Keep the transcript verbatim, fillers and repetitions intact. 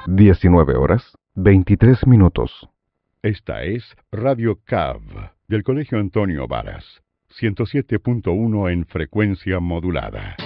diecinueve horas, veintitrés minutos. Esta es Radio C A V del Colegio Antonio Varas, ciento siete punto uno en frecuencia modulada.